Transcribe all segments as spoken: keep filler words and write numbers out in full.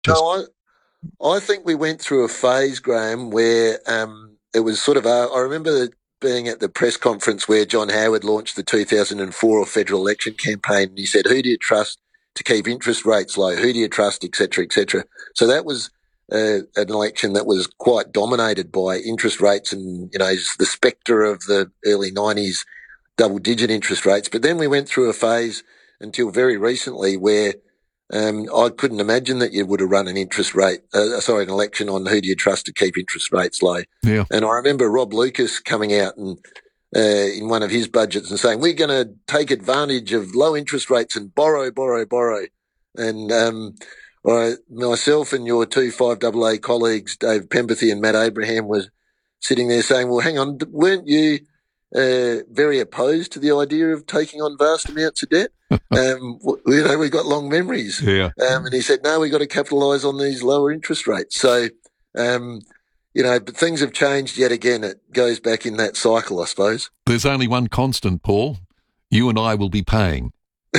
Just No, I, I think we went through a phase, Graham, where um, it was sort of a, I remember being at the press conference where John Howard launched the two thousand four federal election campaign, and he said, who do you trust to keep interest rates low? Who do you trust, et cetera, et cetera? So that was uh, an election that was quite dominated by interest rates and, you know, the spectre of the early nineties double-digit interest rates. But then we went through a phase until very recently where Um, I couldn't imagine that you would have run an interest rate, uh, sorry, an election on who do you trust to keep interest rates low. yeah. And I remember Rob Lucas coming out and uh, in one of his budgets and saying, we're going to take advantage of low interest rates and borrow, borrow, borrow. And um, I, myself and your two five A A colleagues, Dave Pemberthy and Matt Abraham, were sitting there saying, well, hang on, weren't you uh, very opposed to the idea of taking on vast amounts of debt? um, you know, we got long memories. Yeah. Um, and he said, no, we've got to capitalise on these lower interest rates. So, um, you know, but things have changed yet again. It goes back in that cycle, I suppose. There's only one constant, Paul. You and I will be paying.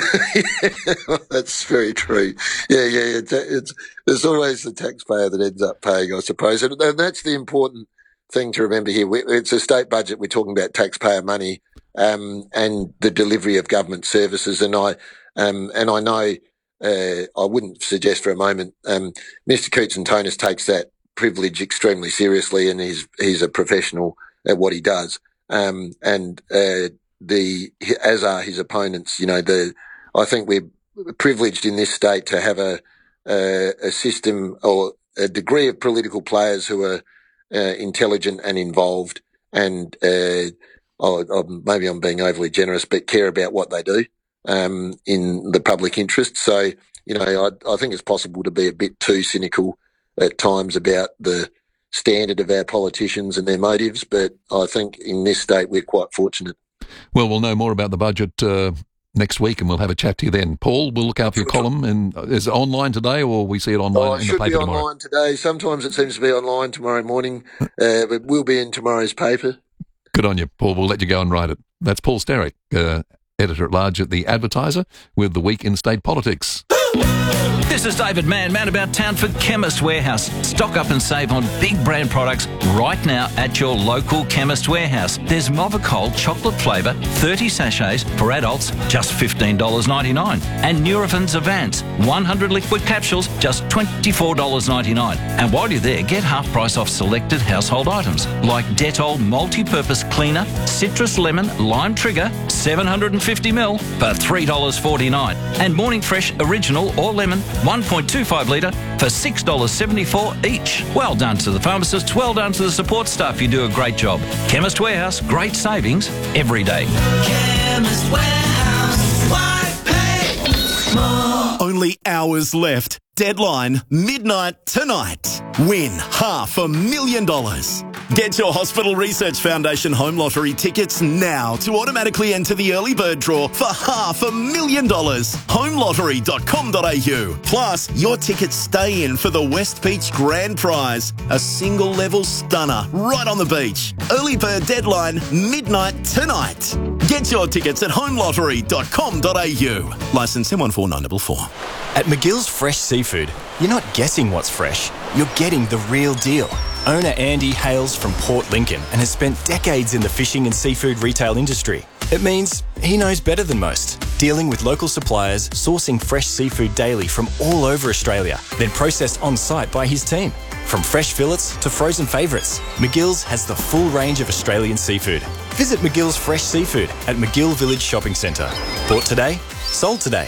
Yeah, that's very true. Yeah, yeah, it's, it's, there's always the taxpayer that ends up paying, I suppose. And, and that's the important thing to remember here. We, it's a state budget. We're talking about taxpayer money. Um, and the delivery of government services. And I, um, and I know, uh, I wouldn't suggest for a moment, um, Mister Koutsantonis takes that privilege extremely seriously, and he's, he's a professional at what he does. Um, and, uh, the, as are his opponents, you know, the, I think we're privileged in this state to have a, a, a system or a degree of political players who are, uh, intelligent and involved and, uh, Oh, maybe I'm being overly generous, but care about what they do um, in the public interest. So, you know, I, I think it's possible to be a bit too cynical at times about the standard of our politicians and their motives, but I think in this state we're quite fortunate. Well, we'll know more about the budget uh, next week and we'll have a chat to you then. Paul, we'll look out for your column. And is it online today or we see it online oh, in it the paper should be tomorrow? Online today. Sometimes it seems to be online tomorrow morning, uh, but we'll be in tomorrow's paper. Good on you, Paul. We'll let you go and write it. That's Paul Sterick, uh, editor-at-large at The Advertiser, with the week in state politics. This is David Mann, man about town for Chemist Warehouse. Stock up and save on big brand products right now at your local Chemist Warehouse. There's Movicol chocolate flavour, thirty sachets for adults, just fifteen dollars ninety-nine. And Nurofen Advance, one hundred liquid capsules, just twenty-four dollars ninety-nine. And while you're there, get half price off selected household items like Dettol multi-purpose cleaner, citrus lemon, lime trigger, seven hundred fifty milliliters for three dollars forty-nine. And Morning Fresh Original or Lemon, one point two five litre for six dollars seventy-four each. Well done to the pharmacists, well done to the support staff. You do a great job. Chemist Warehouse, great savings every day. Chemist Warehouse, why pay more? Only hours left. Deadline, midnight tonight. Win half a million dollars. Get your Hospital Research Foundation Home Lottery tickets now to automatically enter the early bird draw for half a million dollars. home lottery dot com dot a u. Plus, your tickets stay in for the West Beach Grand Prize, a single level stunner right on the beach. Early bird deadline, midnight tonight. Get your tickets at home lottery dot com dot a u. Licence M one four nine four four. At McGill's Fresh Seafood, you're not guessing what's fresh, you're getting the real deal. Owner Andy hails from Port Lincoln and has spent decades in the fishing and seafood retail industry. It means he knows better than most, dealing with local suppliers, sourcing fresh seafood daily from all over Australia, then processed on-site by his team. From fresh fillets to frozen favourites, McGill's has the full range of Australian seafood. Visit McGill's Fresh Seafood at McGill Village Shopping Centre. Bought today, sold today.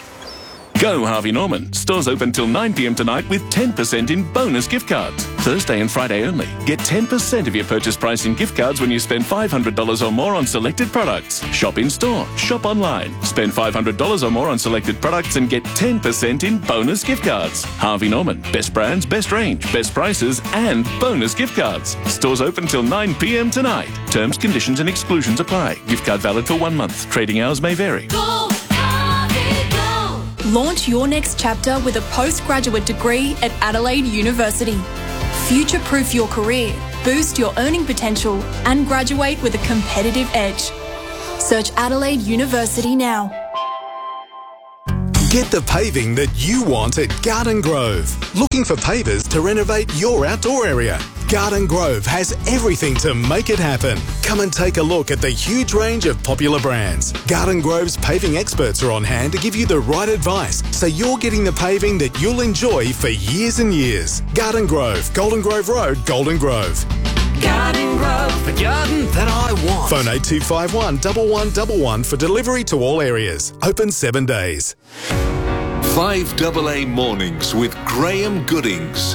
Go Harvey Norman. Stores open till nine p m tonight with ten percent in bonus gift cards. Thursday and Friday only. Get ten percent of your purchase price in gift cards when you spend five hundred dollars or more on selected products. Shop in store. Shop online. Spend five hundred dollars or more on selected products and get ten percent in bonus gift cards. Harvey Norman. Best brands, best range, best prices and bonus gift cards. Stores open till nine p m tonight. Terms, conditions and exclusions apply. Gift card valid for one month. Trading hours may vary. Go, Harvey, go! Launch your next chapter with a postgraduate degree at Adelaide University. Future-proof your career, boost your earning potential, and graduate with a competitive edge. Search Adelaide University now. Get the paving that you want at Garden Grove. Looking for pavers to renovate your outdoor area? Garden Grove has everything to make it happen. Come and take a look at the huge range of popular brands. Garden Grove's paving experts are on hand to give you the right advice so you're getting the paving that you'll enjoy for years and years. Garden Grove, Golden Grove Road, Golden Grove. Garden Grove, the garden that I want. Phone eight two five one, one one one one for delivery to all areas. Open seven days. five A A Mornings with Graham Goodings.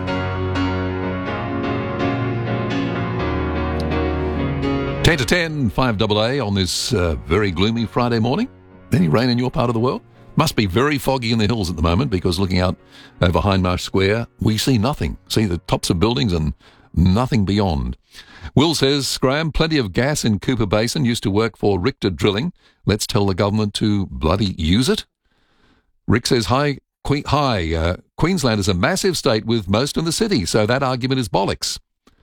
ten to ten, five A A on this uh, very gloomy Friday morning. Any rain in your part of the world? Must be very foggy in the hills at the moment because looking out over Hindmarsh Square, we see nothing. See the tops of buildings and nothing beyond. Will says, Graham, plenty of gas in Cooper Basin, used to work for Richter Drilling. Let's tell the government to bloody use it. Rick says, hi, que- hi uh, Queensland is a massive state with most in the city, so that argument is bollocks.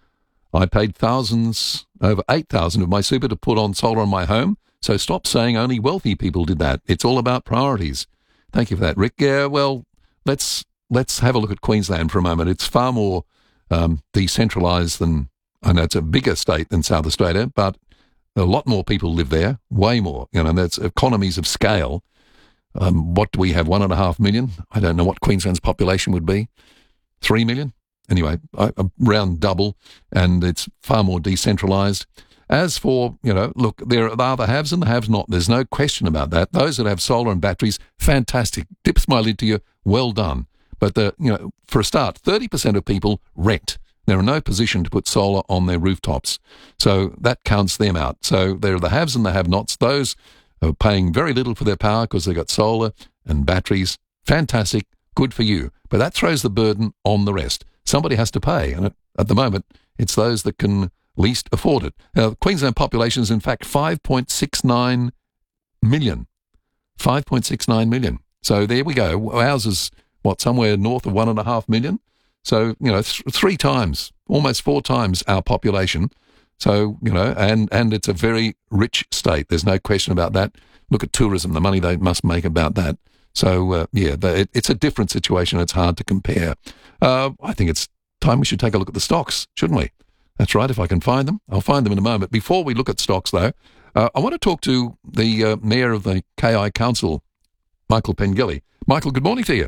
I paid thousands, over eight thousand of my super to put on solar on my home, so stop saying only wealthy people did that. It's all about priorities. Thank you for that, Rick. Yeah, well, let's let's have a look at Queensland for a moment. It's far more um, decentralised than, I know it's a bigger state than South Australia, but a lot more people live there, way more. You know, and that's economies of scale. Um, what do we have, one and a half million? I don't know what Queensland's population would be. Three million? Anyway, around double, and it's far more decentralised. As for, you know, look, there are the haves and the haves not. There's no question about that. Those that have solar and batteries, fantastic. Tips my lid to you, well done. But, the, you know, for a start, thirty percent of people rent. They're in no position to put solar on their rooftops. So that counts them out. So there are the haves and the have-nots. Those are paying very little for their power because they've got solar and batteries. Fantastic, good for you. But that throws the burden on the rest. Somebody has to pay, and at the moment, it's those that can least afford it. Now, the Queensland population is, in fact, five point six nine million. five point six nine million. So there we go. Ours is, what, somewhere north of one and a half million? So, you know, th- three times, almost four times our population. So, you know, and, and it's a very rich state. There's no question about that. Look at tourism, the money they must make about that. So, uh, yeah, the, it, it's a different situation. It's hard to compare. Uh, I think it's time we should take a look at the stocks, shouldn't we? That's right, if I can find them. I'll find them in a moment. Before we look at stocks, though, uh, I want to talk to the uh, Mayor of the K I Council, Michael Pengelly. Michael, good morning to you.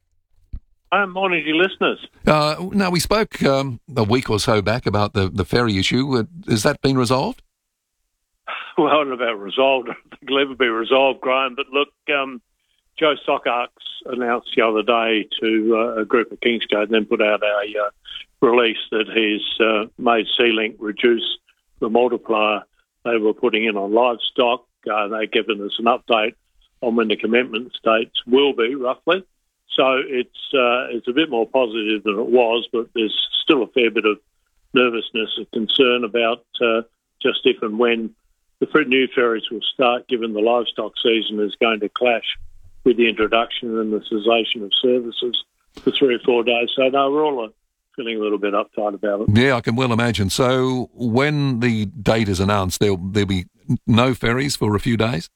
Um, morning to your listeners. Uh, now, we spoke um, a week or so back about the, the ferry issue. Uh, has that been resolved? Well, I don't know about resolved. I think it'll ever be resolved, Graham. But look, um, Joe Sockarks announced the other day to uh, a group at Kingscote and then put out a uh, release that he's uh, made Sealink reduce the multiplier they were putting in on livestock. Uh, they've given us an update on when the commitment dates will be, roughly. So it's uh, it's a bit more positive than it was, but there's still a fair bit of nervousness and concern about uh, just if and when the new ferries will start, given the livestock season is going to clash with the introduction and the cessation of services for three or four days. So, no, we're all feeling a little bit uptight about it. Yeah, I can well imagine. So when the date is announced, there'll, there'll be no ferries for a few days?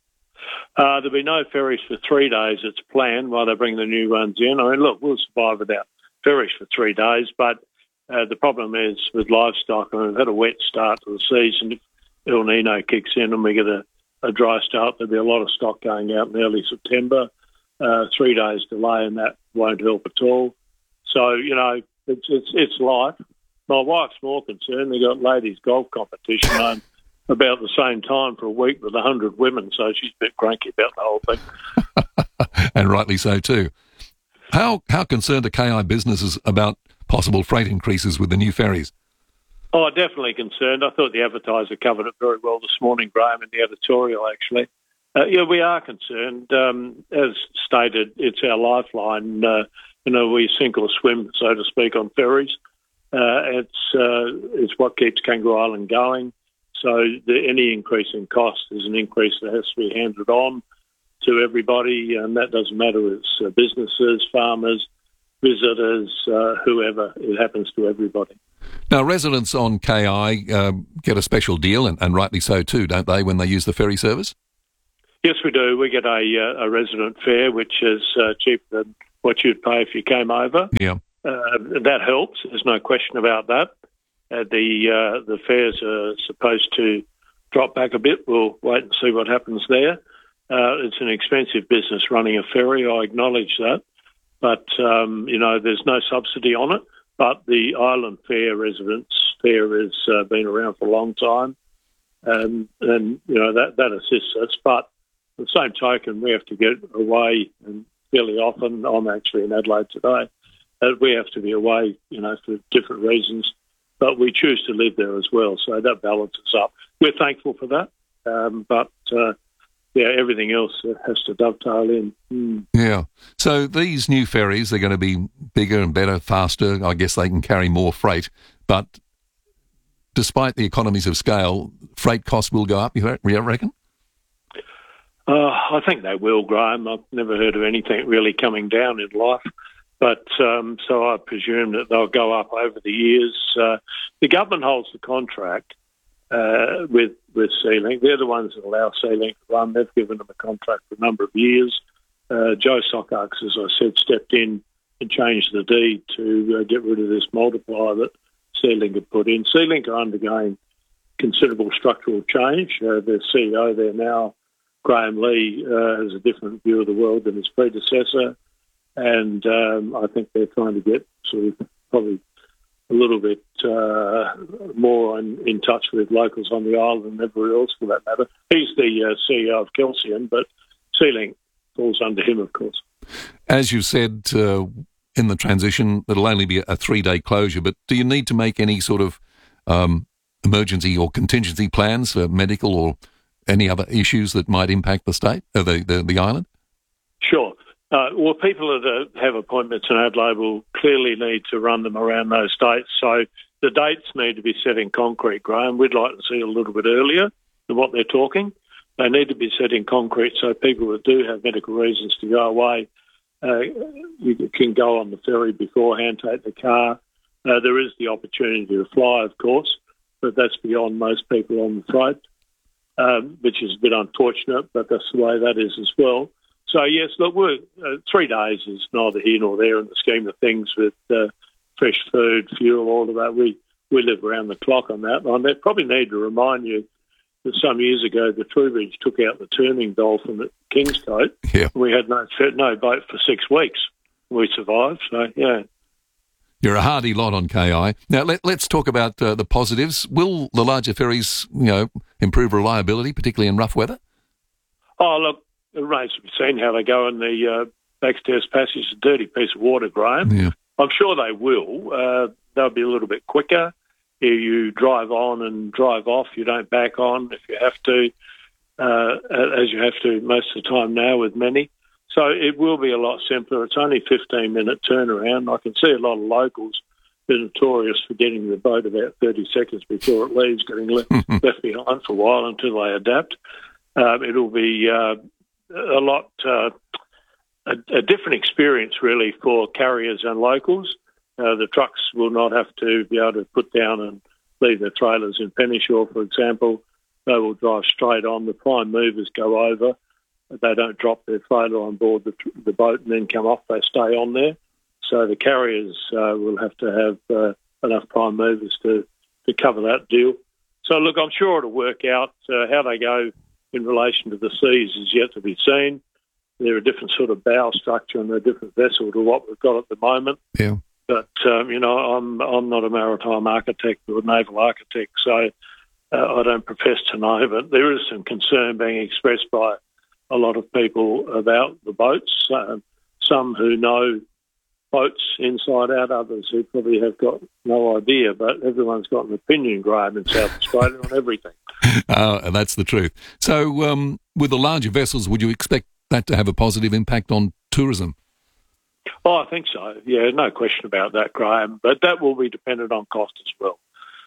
Uh, there'll be no ferries for three days, it's planned, while they bring the new ones in. I mean, look, we'll survive without ferries for three days, but uh, the problem is with livestock, I mean, we've had a wet start to the season. If El Nino kicks in and we get a, a dry start, there'll be a lot of stock going out in early September. Uh, three days delay, and that won't help at all. So, you know, it's it's, it's life. My wife's more concerned. They got ladies' golf competition on about the same time for a week with one hundred women, so she's a bit cranky about the whole thing. And rightly so too. How how concerned are K I businesses about possible freight increases with the new ferries? Oh, definitely concerned. I thought the advertiser covered it very well this morning, Graham, in the editorial, actually. Uh, yeah, we are concerned. Um, as stated, it's our lifeline. Uh, you know, we sink or swim, so to speak, on ferries. Uh, it's uh, it's what keeps Kangaroo Island going. So the, any increase in cost is an increase that has to be handed on to everybody, and that doesn't matter. It's uh, businesses, farmers, visitors, uh, whoever. It happens to everybody. Now, residents on K I uh, get a special deal, and, and rightly so too, don't they, when they use the ferry service? Yes, we do. We get a, uh, a resident fare, which is uh, cheaper than what you'd pay if you came over. Yeah. Uh, that helps. There's no question about that. Uh, the uh, the fares are supposed to drop back a bit. We'll wait and see what happens there. Uh, it's an expensive business running a ferry. I acknowledge that. But, um, you know, there's no subsidy on it. But the island fare, residence fare, has uh, been around for a long time. Um, and, you know, that, that assists us. But at the same token, we have to get away, and fairly often, I'm actually in Adelaide today, uh, we have to be away, you know, for different reasons. But we choose to live there as well, so that balances up. We're thankful for that. Um, but, uh, yeah, everything else has to dovetail in. Mm. Yeah. So these new ferries, they're going to be bigger and better, faster. I guess they can carry more freight. But despite the economies of scale, freight costs will go up, you reckon? Uh, I think they will, Graham. I've never heard of anything really coming down in life. But um, so I presume that they'll go up over the years. Uh, the government holds the contract uh, with with SeaLink. They're the ones that allow SeaLink to run. They've given them a contract for a number of years. Uh, Joe Sockax, as I said, stepped in and changed the deed to uh, get rid of this multiplier that SeaLink had put in. SeaLink are undergoing considerable structural change. Uh, the C E O there now, Graham Lee, uh, has a different view of the world than his predecessor. And um, I think they're trying to get sort of probably a little bit uh, more in, in touch with locals on the island and everywhere else for that matter. He's the uh, C E O of Kelsian, but SeaLink falls under him, of course. As you said, uh, in the transition, it'll only be a three-day closure, but do you need to make any sort of um, emergency or contingency plans for medical or any other issues that might impact the state, or the, the, the island? Sure. Uh, well, people that have appointments in Adelaide will clearly need to run them around those dates. So the dates need to be set in concrete, Graham. We'd like to see it a little bit earlier than what they're talking. They need to be set in concrete so people that do have medical reasons to go away, uh, you can go on the ferry beforehand, take the car. Uh, there is the opportunity to fly, of course, but that's beyond most people on the freight, um, which is a bit unfortunate, but that's the way that is as well. So, yes, look, we're, uh, three days is neither here nor there in the scheme of things with uh, fresh food, fuel, all of that. We we live around the clock on that. And I probably need to remind you that some years ago the Trowbridge took out the turning dolphin at Kingscote. Yeah. We had no no boat for six weeks. We survived, so, yeah. You're a hardy lot on K I. Now, let, let's talk about uh, the positives. Will the larger ferries, you know, improve reliability, particularly in rough weather? Oh, look, it remains to be seen how they go in the uh, Backstairs Passage. It's a dirty piece of water, Graham. Yeah. I'm sure they will. Uh, they'll be a little bit quicker. You drive on and drive off. You don't back on if you have to, uh, as you have to most of the time now with many. So it will be a lot simpler. It's only fifteen-minute turnaround. I can see a lot of locals who are notorious for getting the boat about thirty seconds before it leaves, getting left, left behind for a while until they adapt. Um, it'll be uh, a lot, uh, a, a different experience really for carriers and locals. Uh, the trucks will not have to be able to put down and leave their trailers in Penyshaw, for example. They will drive straight on. The prime movers go over. They don't drop their trailer on board the, the boat and then come off. They stay on there. So the carriers uh, will have to have uh, enough prime movers to, to cover that deal. So, look, I'm sure it'll work out. Uh, how they go in relation to the seas is yet to be seen. They're a different sort of bow structure and they're a different vessel to what we've got at the moment. Yeah. But, um, you know, I'm I'm not a maritime architect or a naval architect, so uh, I don't profess to know. But there is some concern being expressed by a lot of people about the boats, uh, some who know boats inside out, others who probably have got no idea. But everyone's got an opinion, Graham, in South Australia on everything. Uh, that's the truth. So um, with the larger vessels, would you expect that to have a positive impact on tourism? Oh, I think so. Yeah, no question about that, Graham. But that will be dependent on cost as well.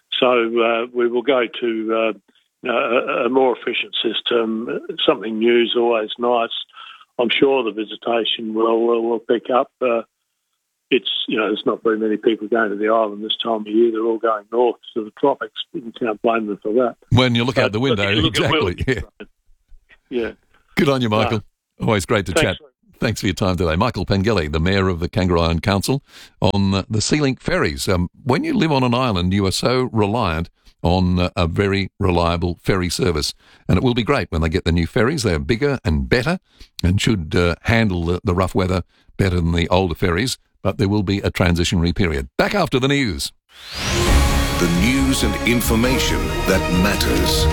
So uh, we will go to uh, a, a more efficient system. Something new is always nice. I'm sure the visitation will will, will pick up. Uh, it's you know, there's not very many people going to the island this time of year. They're all going north to the tropics. You can't blame them for that. When you look but, out the window, look exactly. Yeah. Yeah. Good on you, Michael. No. Always great to Thanks. chat. Thanks for your time today. Michael Pengelly, the Mayor of the Kangaroo Island Council, on uh, the SeaLink ferries. Um, when you live on an island, you are so reliant on uh, a very reliable ferry service. And it will be great when they get the new ferries. They're bigger and better and should uh, handle the, the rough weather better than the older ferries. But there will be a transitionary period. Back after the news. The news and information that matters.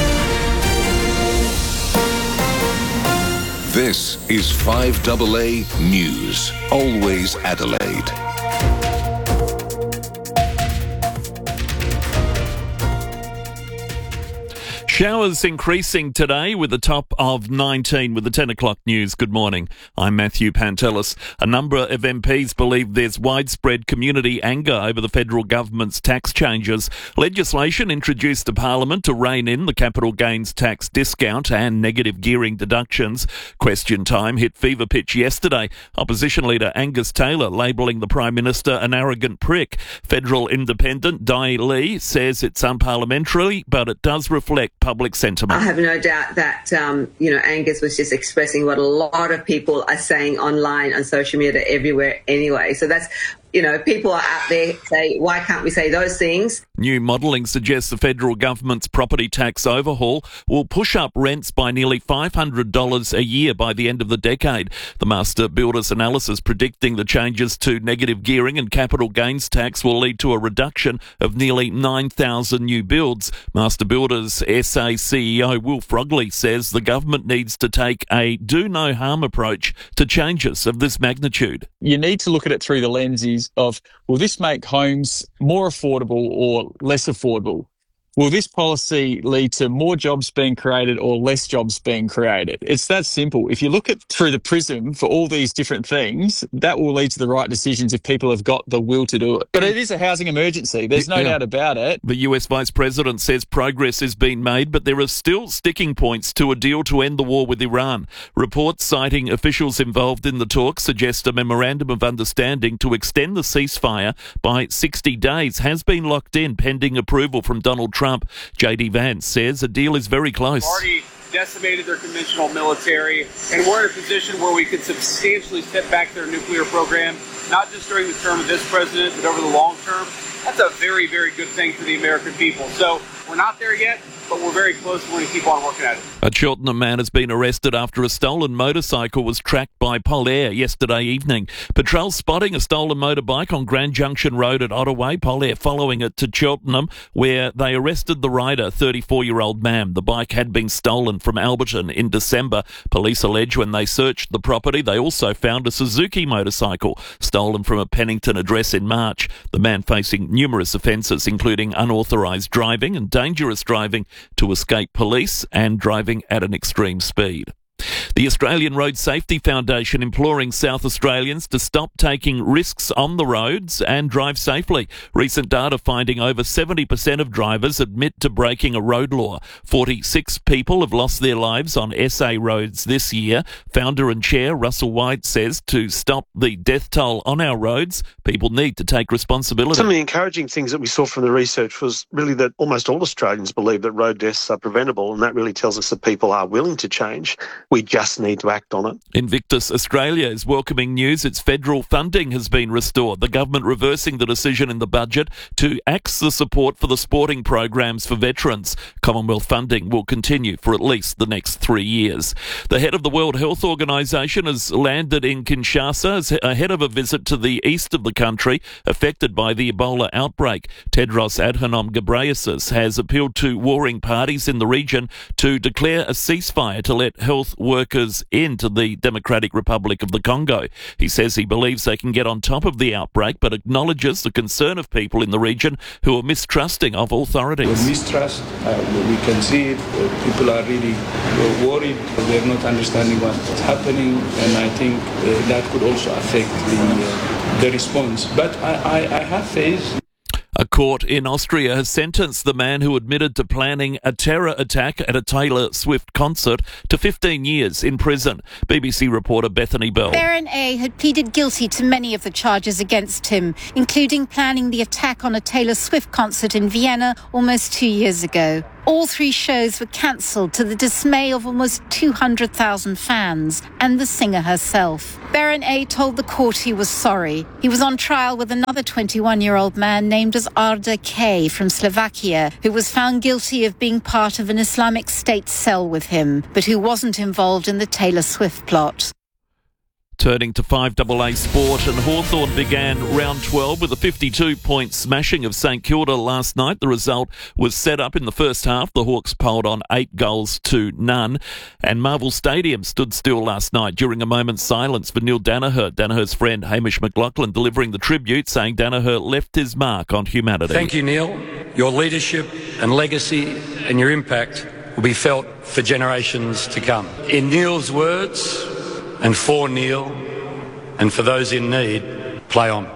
This is five A A News. Always Adelaide. Showers increasing today with a top of nineteen with the ten o'clock news. Good morning. I'm Matthew Pantelis. A number of M Ps believe there's widespread community anger over the federal government's tax changes. Legislation introduced to Parliament to rein in the capital gains tax discount and negative gearing deductions. Question time hit fever pitch yesterday. Opposition leader Angus Taylor labelling the Prime Minister an arrogant prick. Federal independent Dai Lee says it's unparliamentary, but it does reflect public sentiment. I have no doubt that, um, you know, Angus was just expressing what a lot of people are saying online, on social media, everywhere anyway. So that's, you know, people are out there say, why can't we say those things? New modelling suggests the federal government's property tax overhaul will push up rents by nearly five hundred dollars a year by the end of the decade. The Master Builders Analysis predicting the changes to negative gearing and capital gains tax will lead to a reduction of nearly nine thousand new builds. Master Builders S A C E O Will Frogley says the government needs to take a do-no-harm approach to changes of this magnitude. You need to look at it through the lenses of, will this make homes more affordable or less affordable? Will this policy lead to more jobs being created or less jobs being created? It's that simple. If you look at through the prism for all these different things, that will lead to the right decisions if people have got the will to do it. But it is a housing emergency. There's no yeah. doubt about it. The U S Vice President says progress is being made, but there are still sticking points to a deal to end the war with Iran. Reports citing officials involved in the talks suggest a memorandum of understanding to extend the ceasefire by sixty days has been locked in pending approval from Donald Trump. Trump. J D Vance says a deal is very close. Already decimated their conventional military, and we're in a position where we could substantially step back their nuclear program, not just during the term of this president, but over the long term. That's a very, very good thing for the American people. So we're not there yet, but we're very close. We're going to keep on working at it. A Cheltenham man has been arrested after a stolen motorcycle was tracked by Polair yesterday evening. Patrol spotting a stolen motorbike on Grand Junction Road at Ottaway. Polair following it to Cheltenham, where they arrested the rider, thirty-four-year-old man. The bike had been stolen from Alberton in December. Police allege when they searched the property, they also found a Suzuki motorcycle stolen from a Pennington address in March. The man facing numerous offences, including unauthorised driving and dangerous driving to escape police and driving at an extreme speed. The Australian Road Safety Foundation imploring South Australians to stop taking risks on the roads and drive safely. Recent data finding over seventy percent of drivers admit to breaking a road law. forty-six people have lost their lives on S A roads this year. Founder and chair Russell White says to stop the death toll on our roads, people need to take responsibility. Some of the encouraging things that we saw from the research was really that almost all Australians believe that road deaths are preventable, and that really tells us that people are willing to change. We just need to act on it. Invictus Australia is welcoming news its federal funding has been restored. The government reversing the decision in the budget to axe the support for the sporting programs for veterans. Commonwealth funding will continue for at least the next three years. The head of the World Health Organization has landed in Kinshasa ahead of a visit to the east of the country affected by the Ebola outbreak. Tedros Adhanom Ghebreyesus has appealed to warring parties in the region to declare a ceasefire to let health workers into the Democratic Republic of the Congo. He says he believes they can get on top of the outbreak, but acknowledges the concern of people in the region who are mistrusting of authorities. The mistrust, uh, we can see it. Uh, people are really uh, worried. They're not understanding what's happening, and I think uh, that could also affect the, uh, the response. But I, I, I have faith. A court in Austria has sentenced the man who admitted to planning a terror attack at a Taylor Swift concert to fifteen years in prison. B B C reporter Bethany Bell. Baron A had pleaded guilty to many of the charges against him, including planning the attack on a Taylor Swift concert in Vienna almost two years ago. All three shows were cancelled to the dismay of almost two hundred thousand fans and the singer herself. Baron A told the court he was sorry. He was on trial with another twenty-one-year-old man named as Arda K from Slovakia, who was found guilty of being part of an Islamic State cell with him, but who wasn't involved in the Taylor Swift plot. Turning to five double A sport, and Hawthorn began round twelve with a fifty-two point smashing of St Kilda last night. The result was set up in the first half. The Hawks polled on eight goals to none. And Marvel Stadium stood still last night during a moment's silence for Neil Danaher. Danaher's friend Hamish McLaughlin delivering the tribute, saying Danaher left his mark on humanity. Thank you, Neil. Your leadership and legacy and your impact will be felt for generations to come. In Neil's words, and for Neil, and for those in need, play on.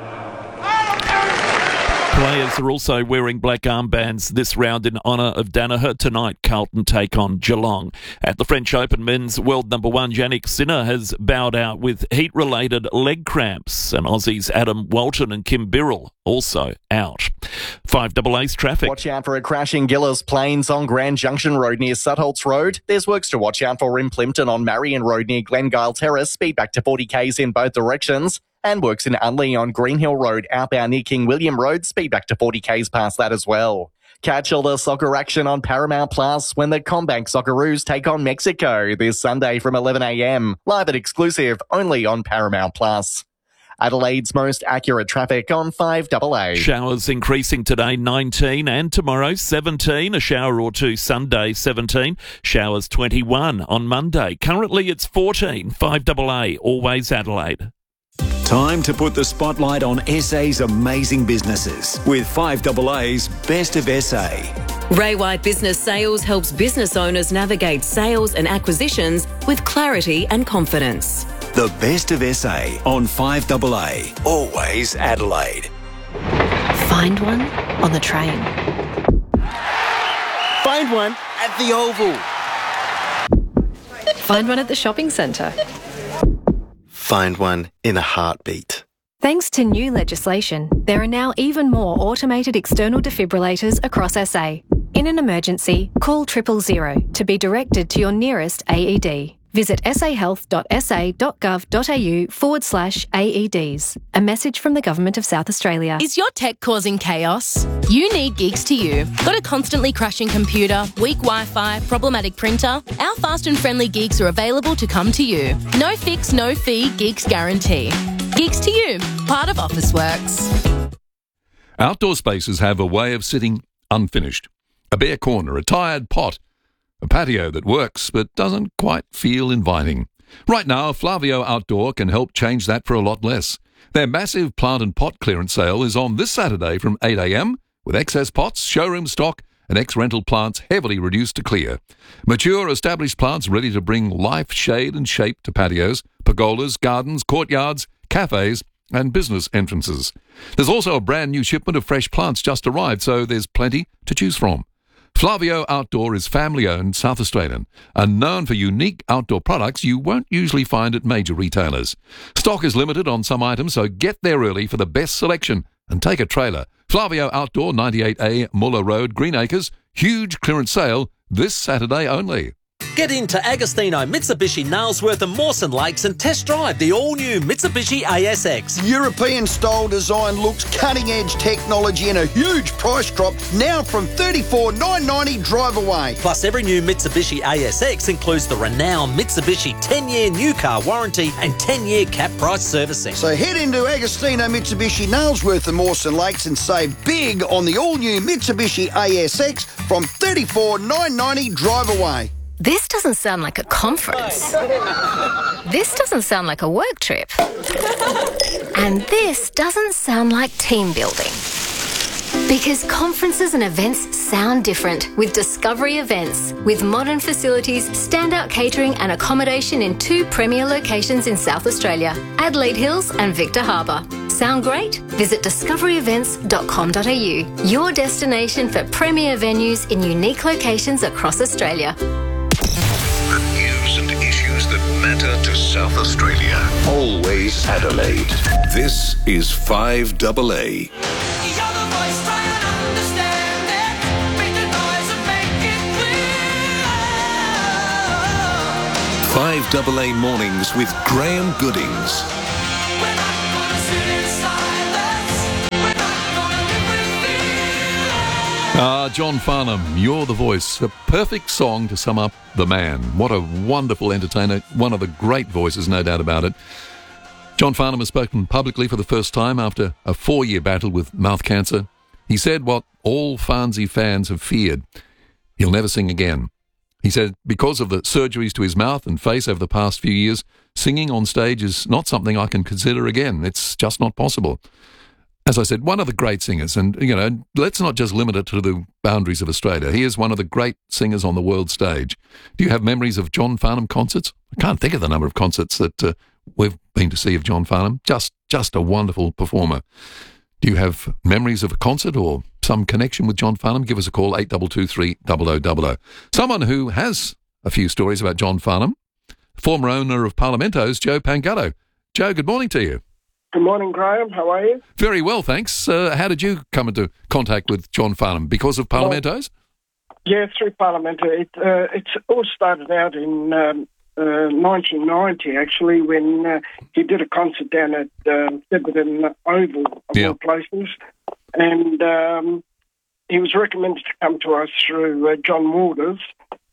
Players are also wearing black armbands this round in honour of Danaher. Tonight, Carlton take on Geelong. At the French Open, men's world number one Yannick Sinner has bowed out with heat-related leg cramps. And Aussies Adam Walton and Kim Birrell also out. five double A's traffic. Watch out for a crash in Gillis Plains on Grand Junction Road near Sutholtz Road. There's works to watch out for in Plimpton on Marion Road near Glengyle Terrace. Speed back to forty k's in both directions. And works in Unley on Greenhill Road, outbound near King William Road. Speed back to forty k's past that as well. Catch all the soccer action on Paramount Plus when the Combank Socceroos take on Mexico this Sunday from eleven a.m. Live and exclusive only on Paramount Plus. Adelaide's most accurate traffic on five double A. Showers increasing today, nineteen, and tomorrow, seventeen. A shower or two Sunday, seventeen. Showers, twenty-one on Monday. Currently, it's fourteen. five double A, always Adelaide. Time to put the spotlight on S A's amazing businesses with five double A's Best of S A. Ray White Business Sales helps business owners navigate sales and acquisitions with clarity and confidence. The Best of S A on five double A, always Adelaide. Find one on the train. Find one at the Oval. Find one at the shopping centre. Find one in a heartbeat. Thanks to new legislation, there are now even more automated external defibrillators across S A. In an emergency, call triple zero to be directed to your nearest A E D. Visit sahealth.sa.gov.au forward slash AEDs. A message from the Government of South Australia. Is your tech causing chaos? You need Geeks to You. Got a constantly crashing computer, weak Wi-Fi, problematic printer? Our fast and friendly geeks are available to come to you. No fix, no fee, Geeks guarantee. Geeks to You, part of Officeworks. Outdoor spaces have a way of sitting unfinished. A bare corner, a tired pot, a patio that works but doesn't quite feel inviting. Right now, Flavio Outdoor can help change that for a lot less. Their massive plant and pot clearance sale is on this Saturday from eight a.m. with excess pots, showroom stock and ex-rental plants heavily reduced to clear. Mature, established plants ready to bring life, shade and shape to patios, pergolas, gardens, courtyards, cafes and business entrances. There's also a brand new shipment of fresh plants just arrived, so there's plenty to choose from. Flavio Outdoor is family-owned South Australian and known for unique outdoor products you won't usually find at major retailers. Stock is limited on some items, so get there early for the best selection and take a trailer. Flavio Outdoor, ninety-eight A Muller Road, Greenacres. Huge clearance sale this Saturday only. Get into Agostino, Mitsubishi, Nailsworth and Mawson Lakes and test drive the all-new Mitsubishi A S X. European-style design looks, cutting-edge technology and a huge price drop now from thirty-four thousand nine hundred ninety dollars drive away. Plus, every new Mitsubishi A S X includes the renowned Mitsubishi ten-year new car warranty and ten-year cap price servicing. So head into Agostino, Mitsubishi, Nailsworth and Mawson Lakes and save big on the all-new Mitsubishi A S X from thirty-four thousand nine hundred ninety dollars drive away. This doesn't sound like a conference. This doesn't sound like a work trip. And this doesn't sound like team building. Because conferences and events sound different with Discovery Events. With modern facilities, standout catering and accommodation in two premier locations in South Australia, Adelaide Hills and Victor Harbour. Sound great? Visit discovery events dot com dot a u, your destination for premier venues in unique locations across Australia. The news and issues that matter to South Australia. Always Adelaide. This is five double A. five A A Mornings with Graham Goodings. Ah, John Farnham, You're the Voice. A perfect song to sum up the man. What a wonderful entertainer. One of the great voices, no doubt about it. John Farnham has spoken publicly for the first time after a four-year battle with mouth cancer. He said what all Farnsey fans have feared. He'll never sing again. He said because of the surgeries to his mouth and face over the past few years, singing on stage is not something I can consider again. It's just not possible. As I said, one of the great singers, and, you know, let's not just limit it to the boundaries of Australia. He is one of the great singers on the world stage. Do you have memories of John Farnham concerts? I can't think of the number of concerts that uh, we've been to see of John Farnham. Just, just a wonderful performer. Do you have memories of a concert or some connection with John Farnham? Give us a call, eight two two three, zero zero zero zero. Someone who has a few stories about John Farnham, former owner of Parlamento's, Joe Pangutto. Joe, good morning to you. Good morning, Graham. How are you? Very well, thanks. Uh, how did you come into contact with John Farnham? Because of Parlamento's? Well, yeah, through Parlamento. It, uh, it's all started out in um, uh, nineteen ninety, actually, when uh, he did a concert down at um, Tiverton Oval, of yeah. all places. And um, he was recommended to come to us through uh, John Waters.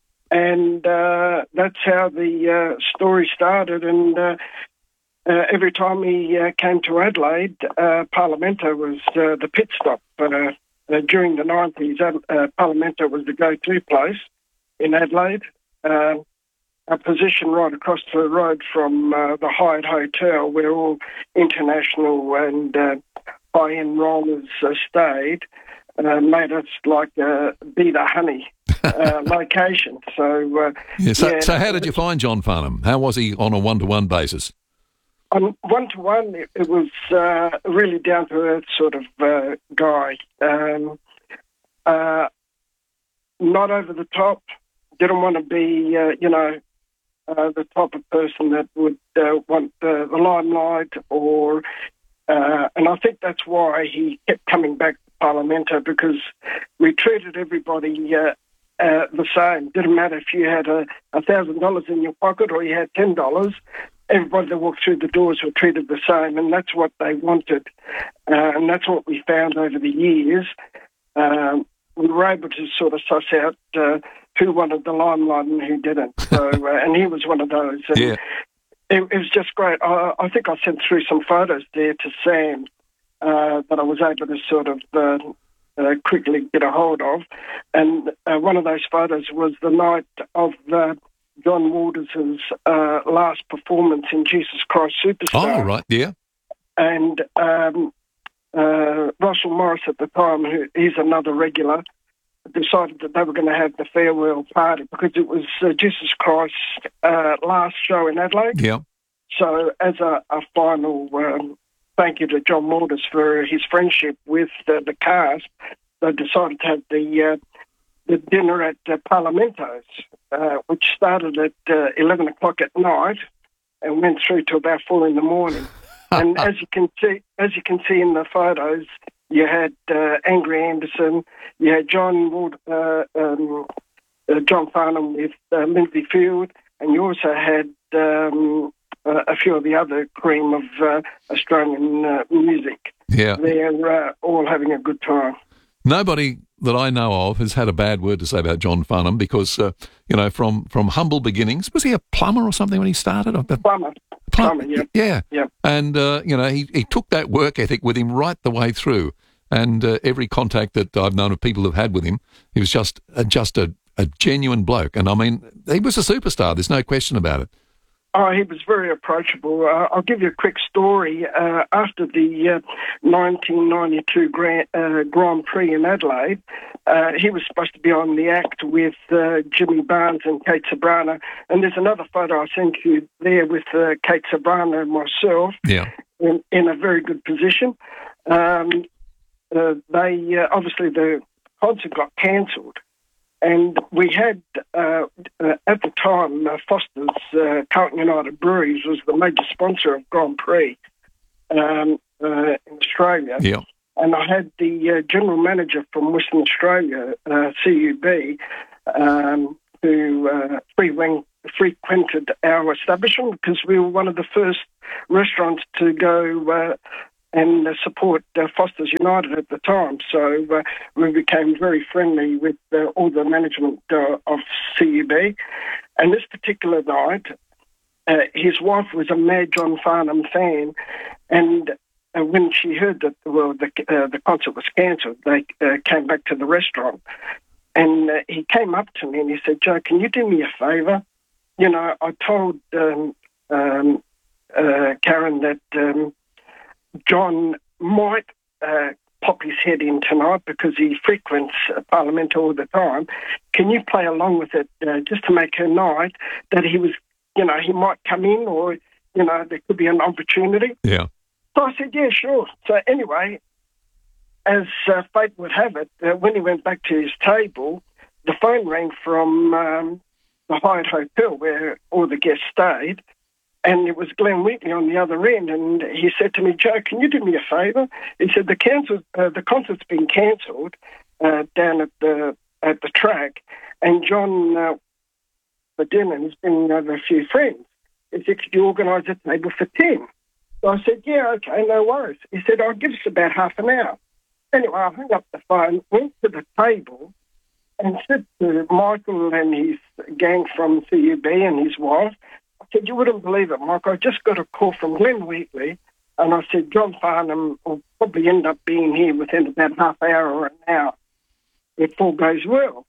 And uh, that's how the uh, story started. And uh, Uh, every time he uh, came to Adelaide, uh, Parlamento was uh, the pit stop. Uh, uh, during the nineties, uh, Parlamento was the go-to place in Adelaide. Uh, a position right across the road from uh, the Hyatt Hotel, where all international and uh, high-end rollers uh, stayed, uh, made us like uh, be the honey uh, location. So, uh, yeah, so, yeah, so how did you find John Farnham? How was he on a one-to-one basis? On one-to-one, it, it was uh, really down-to-earth sort of uh, guy. Um, uh, not over the top. Didn't want to be, uh, you know, uh, the type of person that would uh, want uh, the limelight or... Uh, and I think that's why he kept coming back to Parlamento, because we treated everybody uh, uh, the same. Didn't matter if you had a one thousand dollars in your pocket or you had ten dollars. Everybody that walked through the doors were treated the same, and that's what they wanted. Uh, and that's what we found over the years. Um, we were able to sort of suss out uh, who wanted the limelight and who didn't. So, uh, and he was one of those. And yeah. it, it was just great. I, I think I sent through some photos there to Sam uh, that I was able to sort of uh, uh, quickly get a hold of. And uh, one of those photos was the night of... Uh, John Waters' uh, last performance in Jesus Christ Superstar. Oh, right, yeah. And um, uh, Russell Morris at the time, who is another regular, decided that they were going to have the farewell party because it was uh, Jesus Christ's uh, last show in Adelaide. Yeah. So as a, a final um, thank you to John Waters for his friendship with uh, the cast, they decided to have the... Uh, the dinner at uh, Parlamento's, uh, which started at uh, eleven o'clock at night and went through to about four in the morning. And as you can see, as you can see in the photos, you had uh, Angry Anderson, you had John Wood, uh, um, uh, John Farnham with uh, Lindsay Field, and you also had um, uh, a few of the other cream of uh, Australian uh, music. Yeah, they're uh, all having a good time. Nobody that I know of has had a bad word to say about John Farnham because, uh, you know, from, from humble beginnings, was he a plumber or something when he started? Plumber. Plumber, yeah. Yeah. yeah. And, uh, you know, he, he took that work ethic with him right the way through. And uh, every contact that I've known of people who've had with him, he was just, uh, just a, a genuine bloke. And, I mean, he was a superstar. There's no question about it. Oh, he was very approachable. Uh, I'll give you a quick story. Uh, after the uh, nineteen ninety-two Grand, uh, Grand Prix in Adelaide, uh, he was supposed to be on the act with uh, Jimmy Barnes and Kate Ceberano. And there's another photo I sent you there with uh, Kate Ceberano and myself yeah. in, in a very good position. Um, uh, they uh, obviously, the concert got cancelled. And we had, uh, uh, at the time, uh, Foster's uh, Carlton United Breweries was the major sponsor of Grand Prix um, uh, in Australia. Yeah. And I had the uh, general manager from Western Australia, uh, C U B, um, who uh, free wing frequented our establishment because we were one of the first restaurants to go uh, and uh, support uh, Foster's United at the time. So uh, we became very friendly with uh, all the management uh, of C U B. And this particular night, uh, his wife was a mad John Farnham fan, and uh, when she heard that well, the, uh, the concert was cancelled, they uh, came back to the restaurant. And uh, he came up to me and he said, Joe, can you do me a favour? You know, I told um, um, uh, Karen that um, John might uh, pop his head in tonight because he frequents uh, Parliament all the time. Can you play along with it uh, just to make her night that he was, you know, he might come in or, you know, there could be an opportunity? Yeah. So I said, yeah, sure. So anyway, as uh, fate would have it, uh, when he went back to his table, the phone rang from um, the Hyatt Hotel where all the guests stayed, and it was Glenn Wheatley on the other end, and he said to me, Joe, can you do me a favour? He said, the, cancel, uh, the concert's been cancelled uh, down at the at the track, and John, uh, for dinner, he's been over a few friends. He said, could you organise a table for ten? So I said, yeah, okay, no worries. He said, I'll give us about half an hour. Anyway, I hung up the phone, went to the table, and said to Michael and his gang from C U B and his wife, I said, you wouldn't believe it, Mike, I just got a call from Glenn Wheatley, and I said, John Farnham will probably end up being here within about half an hour or an hour, if all goes well.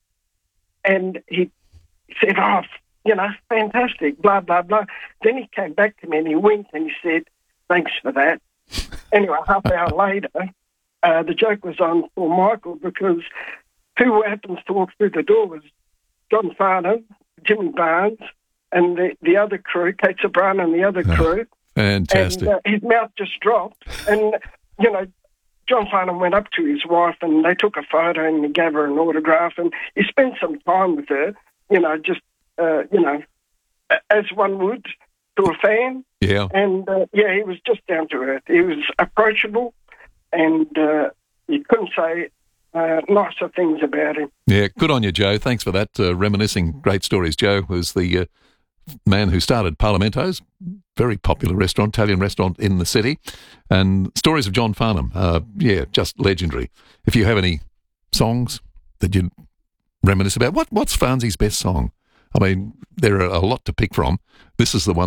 And he said, oh, you know, fantastic, blah, blah, blah. Then he came back to me and he winked and he said, thanks for that. Anyway, half an hour later, Uh, the joke was on for Michael because who happens to walk through the door was John Farnham, Jimmy Barnes, and the, the other crew, Kate Sobrano and the other crew. Fantastic. And uh, his mouth just dropped. And, you know, John Farnham went up to his wife and they took a photo and he gave her an autograph and he spent some time with her, you know, just, uh, you know, as one would to a fan. Yeah. And, uh, yeah, he was just down to earth. He was approachable. And uh, you couldn't say uh, nicer things about him. Yeah, good on you, Joe. Thanks for that. Uh, reminiscing great stories. Joe was the uh, man who started Parlamento's, very popular restaurant, Italian restaurant in the city. And stories of John Farnham, uh, yeah, just legendary. If you have any songs that you reminisce about, what what's Farnsey's best song? I mean, there are a lot to pick from. This is the one